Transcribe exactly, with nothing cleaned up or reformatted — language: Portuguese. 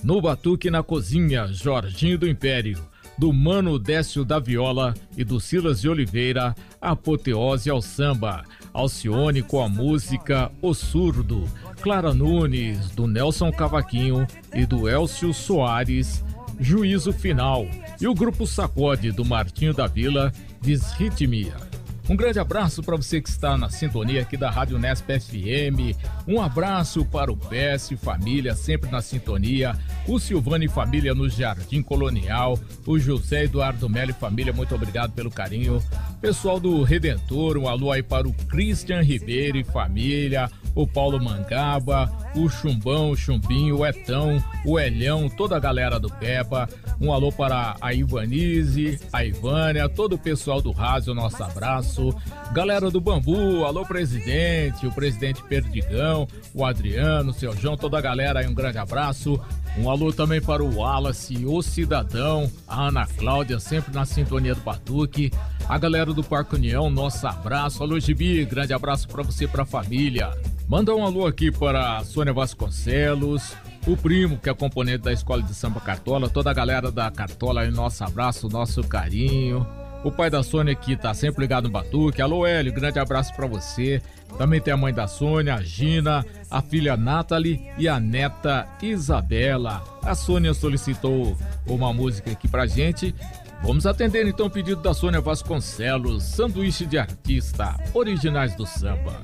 No Batuque na Cozinha, Jorginho do Império. Do Mano Décio da Viola e do Silas de Oliveira, apoteose ao samba. Alcione com a música O Surdo. Clara Nunes, do Nelson Cavaquinho e do Elcio Soares, Juízo Final. E o Grupo Sacode, do Martinho da Vila, Desritmia. Um grande abraço para você que está na sintonia aqui da Rádio Unesp F M. Um abraço para o P S Família, sempre na sintonia. O Silvano e Família no Jardim Colonial. O José Eduardo Melo e Família, muito obrigado pelo carinho. Pessoal do Redentor, um alô aí para o Christian Ribeiro e Família. O Paulo Mangaba, o Chumbão, o Chumbinho, o Etão, o Elhão, toda a galera do Peba. Um alô para a Ivanise, a Ivânia, todo o pessoal do rádio, nosso abraço. Galera do Bambu, alô presidente, o presidente Perdigão, o Adriano, o seu João, toda a galera aí, um grande abraço. Um alô também para o Wallace, o Cidadão, a Ana Cláudia, sempre na sintonia do Batuque. A galera do Parque União, nosso abraço. Alô Gibi, grande abraço para você e para a família. Manda um alô aqui para a Sônia Vasconcelos, o primo que é componente da Escola de Samba Cartola, toda a galera da Cartola aí, nosso abraço, nosso carinho. O pai da Sônia aqui tá sempre ligado no Batuque. Alô Hélio, grande abraço pra você. Também tem a mãe da Sônia, a Gina, a filha Nathalie e a neta Isabela. A Sônia solicitou uma música aqui pra gente. Vamos atender então o pedido da Sônia Vasconcelos, Sanduíche de Artista, originais do samba.